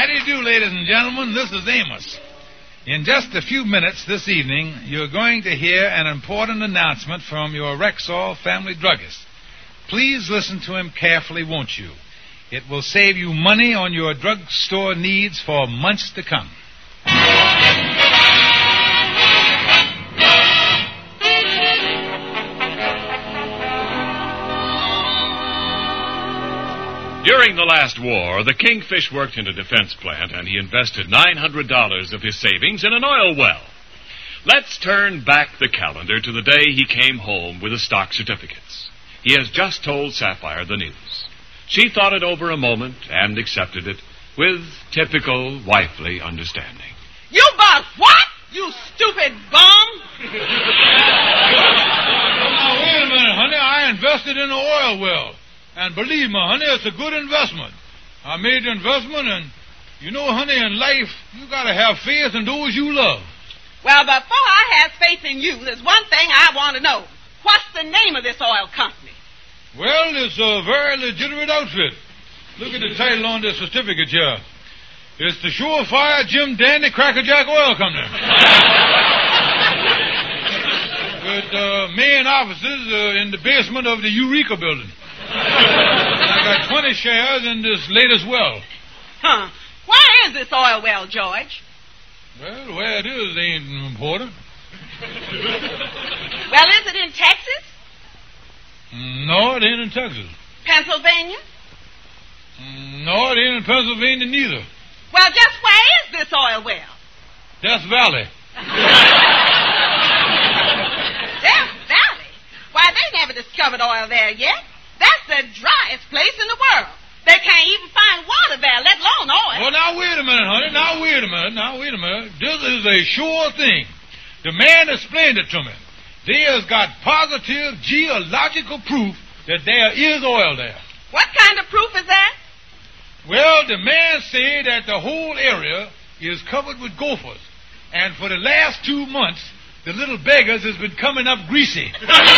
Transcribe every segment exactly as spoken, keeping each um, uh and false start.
do you do, ladies and gentlemen? This is Amos. In just a few minutes this evening, you're going to hear an important announcement from your Rexall family druggist. Please listen to him carefully, won't you? It will save you money on your drugstore needs for months to come. During the last war, the Kingfish worked in a defense plant, and he invested nine hundred dollars of his savings in an oil well. Let's turn back the calendar to the day he came home with the stock certificates. He has just told Sapphire the news. She thought it over a moment and accepted it with typical wifely understanding. You bought what, you stupid bum? Now, wait a minute, honey. I invested in an oil well. And believe me, honey, it's a good investment. I made the investment, and you know, honey, in life, you got to have faith in those you love. Well, before I have faith in you, there's one thing I want to know. What's the name of this oil company? Well, it's a very legitimate outfit. Look at the title on the certificate here. It's the Surefire Jim Dandy Crackerjack Oil Company. With uh, main offices uh, in the basement of the Eureka building. I got twenty shares in this latest well. Huh. Where is this oil well, George? Well, where it is ain't important. Well, is it in Texas? No, it ain't in Texas. Pennsylvania? No, it ain't in Pennsylvania neither. Well, just where is this oil well? Death Valley. Death Valley? Why, they never discovered oil there yet. That's the driest place in the world. They can't even find water there, let alone oil. Well, now, wait a minute, honey. Now, wait a minute. Now, wait a minute. This is a sure thing. The man explained it to me. They has got positive geological proof that there is oil there. What kind of proof is that? Well, the man said that the whole area is covered with gophers. And for the last two months, the little beggars has been coming up greasy.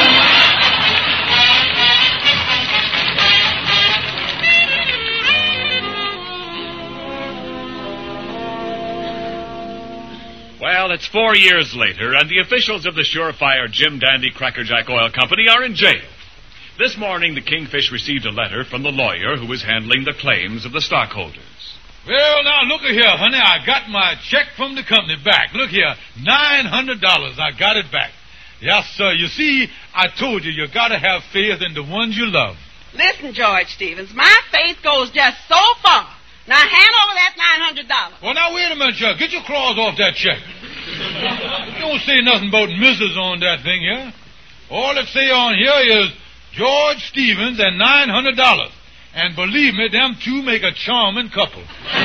Well, it's four years later, and the officials of the Surefire Jim Dandy Crackerjack Oil Company are in jail. This morning, the Kingfish received a letter from the lawyer who was handling the claims of the stockholders. Well, now, look here, honey. I got my check from the company back. Look here, nine hundred dollars. I got it back. Yes, sir. You see, I told you, you got to have faith in the ones you love. Listen, George Stevens, my faith goes just so far. Now, hand over that nine hundred dollars. Well, now, wait a minute, Chuck. Get your claws off that check. You don't say nothing about missus on that thing here. All it say on here is George Stevens and nine hundred dollars. And believe me, them two make a charming couple.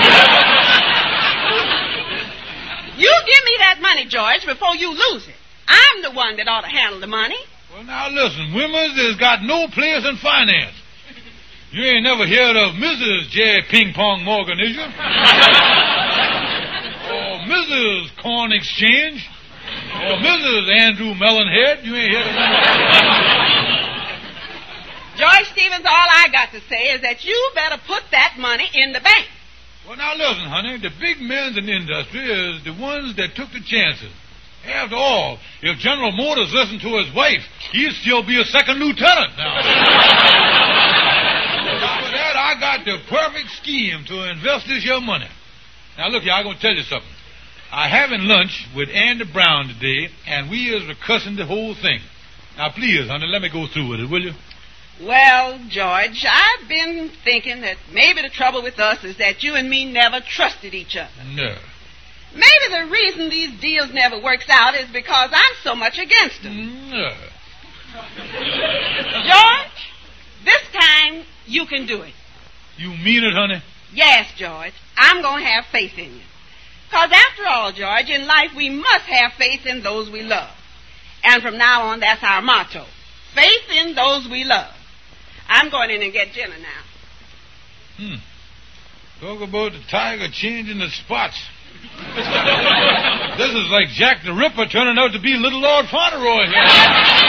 You give me that money, George, before you lose it. I'm the one that ought to handle the money. Well, now, listen. Women's has got no place in finance. You ain't never heard of Missus J. Ping Pong Morgan, is you? Or Missus Corn Exchange? Or Missus Andrew Mellonhead? You ain't heard of that? George Stevens, all I got to say is that you better put that money in the bank. Well, now, listen, honey. The big men in the industry is the ones that took the chances. After all, if General Motors listened to his wife, he'd still be a second lieutenant now. After that, I got the perfect scheme to invest this your money. Now, look here, I'm going to tell you something. I having lunch with Andy Brown today, and we is recussing the whole thing. Now, please, honey, let me go through with it, will you? Well, George, I've been thinking that maybe the trouble with us is that you and me never trusted each other. No. Maybe the reason these deals never works out is because I'm so much against them. No. George, this time you can do it. You mean it, honey? Yes, George. I'm going to have faith in you. Because after all, George, in life we must have faith in those we love. And from now on, that's our motto. Faith in those we love. I'm going in and get dinner now. Hmm. Talk about the tiger changing the spots. This is like Jack the Ripper turning out to be Little Lord Fauntleroy here.